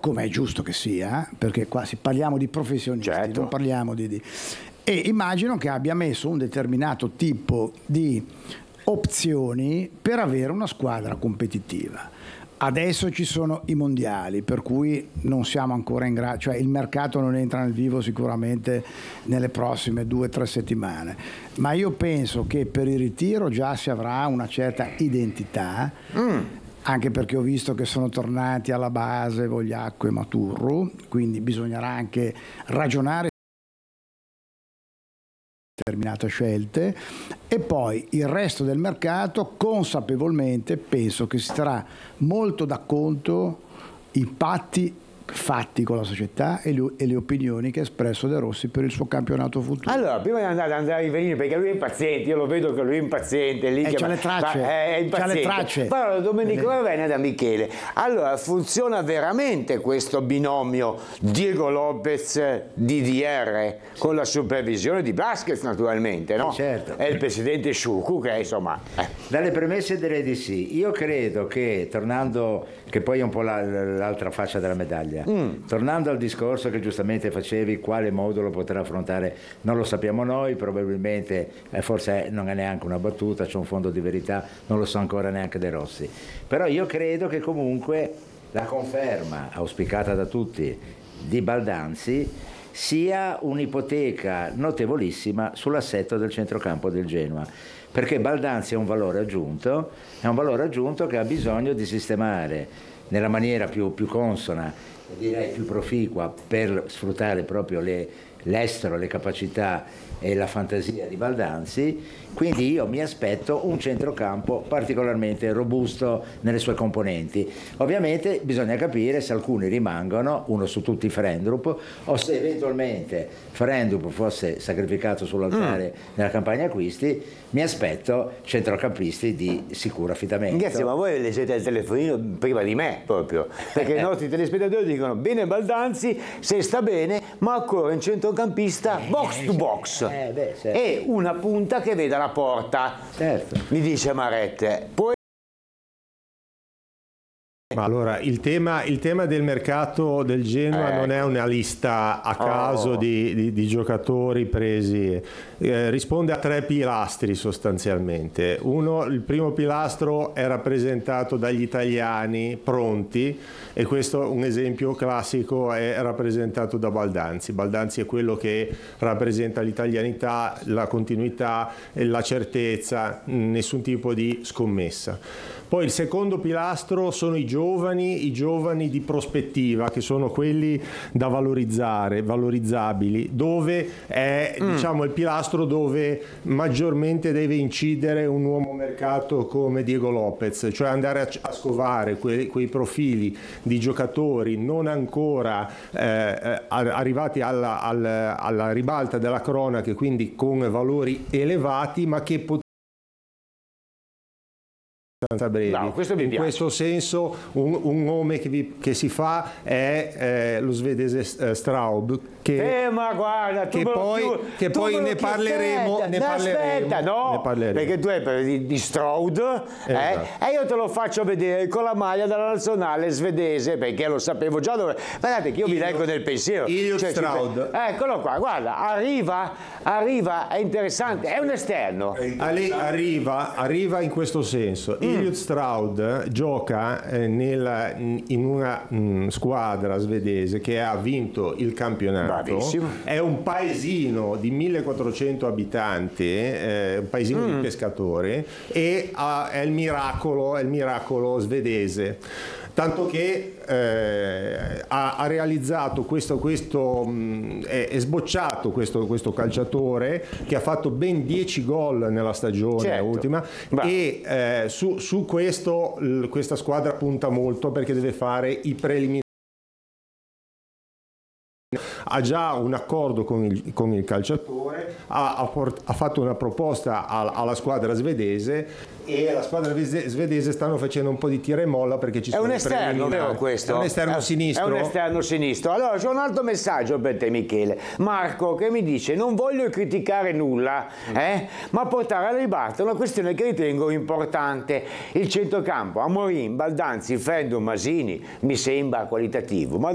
come è giusto che sia, perché qua parliamo di professionisti, certo, non parliamo di... E immagino che abbia messo un determinato tipo di opzioni per avere una squadra competitiva. Adesso ci sono i mondiali, per cui non siamo ancora in grado, cioè il mercato non entra nel vivo sicuramente nelle prossime 2 o 3 settimane, ma io penso che per il ritiro già si avrà una certa identità, anche perché ho visto che sono tornati alla base Vogliacco e Maturru, quindi bisognerà anche ragionare determinate scelte, e poi il resto del mercato consapevolmente penso che si terrà molto da conto i patti fatti con la società e le opinioni che ha espresso De Rossi per il suo campionato futuro. Allora, prima di andare a rivenire, perché lui è impaziente, io lo vedo che lui è impaziente, lì c'ha le tracce, è impaziente. c'ha le tracce. Però Domenico Ravenna da Michele. Allora, funziona veramente questo binomio Diego Lopez DDR con la supervisione di Vázquez, naturalmente, no? Certo. E il presidente Sciucu, che insomma... Dalle premesse direi di sì. Io credo che, tornando, che poi è un po' l'altra faccia della medaglia, tornando al discorso che giustamente facevi, quale modulo potrà affrontare, non lo sappiamo noi, probabilmente forse non è neanche una battuta, c'è un fondo di verità, non lo so ancora neanche De Rossi. Però io credo che comunque la conferma auspicata da tutti di Baldanzi sia un'ipoteca notevolissima sull'assetto del centrocampo del Genoa, perché Baldanzi è un valore aggiunto che ha bisogno di sistemare nella maniera più consona, direi più proficua, per sfruttare proprio l'estero, le capacità e la fantasia di Baldanzi. Quindi io mi aspetto un centrocampo particolarmente robusto nelle sue componenti. Ovviamente bisogna capire se alcuni rimangono, uno su tutti Frendrup, o se eventualmente Frendrup fosse sacrificato sull'altare nella campagna acquisti. Mi aspetto centrocampisti di sicuro affidamento. Ragazzi, ma voi leggete il telefonino prima di me proprio, perché i nostri telespettatori dicono bene Baldanzi, se sta bene, ma occorre un centrocampista box to box certo. e una punta che veda la porta, certo. Mi dice Marette. Poi ma allora il tema del mercato del Genoa non è una lista a caso di giocatori presi, risponde a 3 pilastri sostanzialmente. Il primo pilastro è rappresentato dagli italiani pronti, e questo, un esempio classico, è rappresentato da Baldanzi. Baldanzi è quello che rappresenta l'italianità, la continuità, la certezza, nessun tipo di scommessa. Poi il secondo pilastro sono i giovani di prospettiva, che sono quelli da valorizzare, valorizzabili, dove è diciamo il pilastro dove maggiormente deve incidere un uomo mercato come Diego Lopez, cioè andare a scovare quei profili di giocatori non ancora arrivati alla ribalta della cronaca, quindi con valori elevati, ma che brevi. No, questo mi piace. In questo senso un nome che si fa è lo svedese Straub, ma guarda, che poi ne parleremo. Aspetta, no, perché tu hai di Stroud, esatto. E io te lo faccio vedere con la maglia della nazionale svedese, perché lo sapevo già dove. Guardate che io vi leggo nel pensiero. Stroud. Eccolo qua, guarda, arriva, è interessante, è un esterno. Arriva in questo senso. Elliot Stroud gioca in una squadra svedese che ha vinto il campionato. Bravissimo. È un paesino di 1400 abitanti, un paesino di pescatori, e è il miracolo svedese. Tanto che ha realizzato è sbocciato questo calciatore che ha fatto ben 10 gol nella stagione ultima. E su questo questa squadra punta molto, perché deve fare i preliminari. Ha già un accordo con il calciatore, ha fatto una proposta alla squadra svedese, e la squadra svedese stanno facendo un po' di tira e molla, perché ci sono un esterno, vero questo? È un esterno sinistro. È un esterno sinistro. Allora c'è un altro messaggio per te, Michele. Marco, che mi dice: non voglio criticare nulla, ma portare alla ribalta una questione che ritengo importante. Il centrocampo, Amorim, Baldanzi, Frendrup, Masini mi sembra qualitativo, ma